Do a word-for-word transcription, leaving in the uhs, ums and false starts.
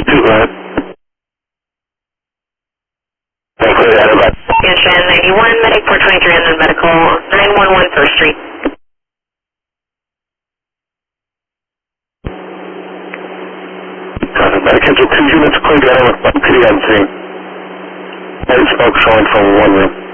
two, go ahead. Thank you, that about. Scan ninety-one, medic four twenty-three on medical, nine one one First Street. Copy, medic, two units cleared out with city on scene. There's smoke showing from one room.